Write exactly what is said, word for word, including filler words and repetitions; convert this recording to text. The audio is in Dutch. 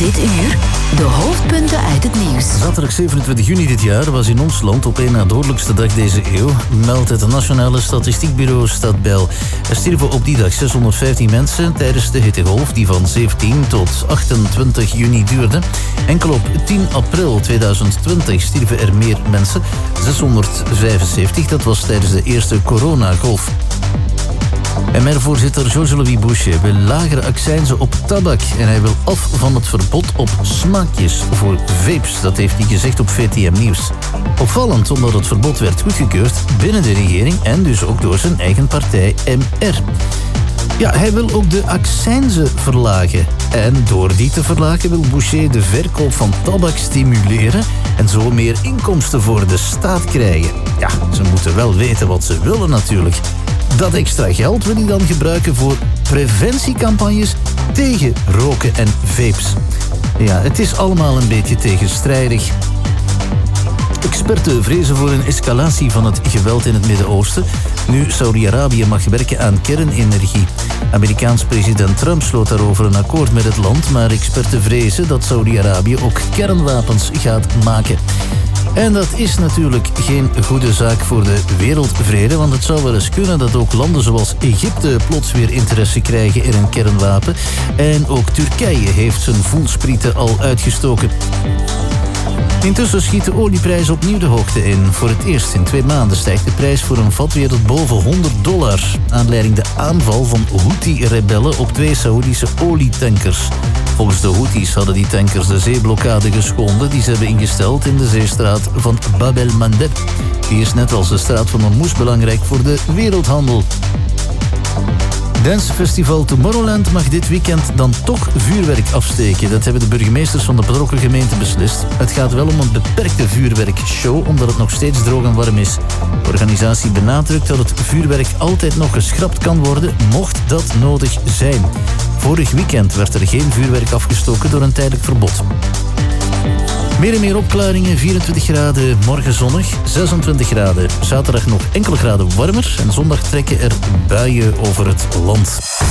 Dit uur de hoofdpunten uit het nieuws. Zaterdag zevenentwintig juni dit jaar was in ons land op één na dodelijkste dag deze eeuw, meldt het Nationale Statistiekbureau Stadbel. Er stierven op die dag zeshonderdvijftien mensen tijdens de hittegolf die van zeventien tot achtentwintig juni duurde. Enkel op tien april tweeduizend twintig stierven er meer mensen, zeshonderdvijfenzeventig, dat was tijdens de eerste coronagolf. M R-voorzitter Georges-Louis Boucher wil lagere accijnzen op tabak en hij wil af van het verbod op smaakjes voor vapes. Dat heeft hij gezegd op V T M Nieuws. Opvallend omdat het verbod werd goedgekeurd binnen de regering en dus ook door zijn eigen partij M R. Ja, hij wil ook de accijnzen verlagen. En door die te verlagen wil Boucher de verkoop van tabak stimuleren en zo meer inkomsten voor de staat krijgen. Ja, ze moeten wel weten wat ze willen natuurlijk. Dat extra geld wil hij dan gebruiken voor preventiecampagnes tegen roken en vapes. Ja, het is allemaal een beetje tegenstrijdig. Experten vrezen voor een escalatie van het geweld in het Midden-Oosten, nu Saudi-Arabië mag werken aan kernenergie. Amerikaans president Trump sloot daarover een akkoord met het land, maar experten vrezen dat Saudi-Arabië ook kernwapens gaat maken. En dat is natuurlijk geen goede zaak voor de wereldvrede, want het zou wel eens kunnen dat ook landen zoals Egypte plots weer interesse krijgen in een kernwapen. En ook Turkije heeft zijn voelsprieten al uitgestoken. Intussen schiet de olieprijs opnieuw de hoogte in. Voor het eerst in twee maanden stijgt de prijs voor een vat weer tot boven honderd dollar. Aanleiding de aanval van Houthi-rebellen op twee Saoedische olietankers. Volgens de Houthis hadden die tankers de zeeblokkade geschonden die ze hebben ingesteld in de zeestraat van Bab el-Mandeb. Die is net als de straat van Hormuz belangrijk voor de wereldhandel. Dancefestival Tomorrowland mag dit weekend dan toch vuurwerk afsteken. Dat hebben de burgemeesters van de betrokken gemeente beslist. Het gaat wel om een beperkte vuurwerkshow, omdat het nog steeds droog en warm is. De organisatie benadrukt dat het vuurwerk altijd nog geschrapt kan worden, mocht dat nodig zijn. Vorig weekend werd er geen vuurwerk afgestoken door een tijdelijk verbod. Meer en meer opklaringen, vierentwintig graden, morgen zonnig, zesentwintig graden. Zaterdag nog enkele graden warmer en zondag trekken er buien over het land.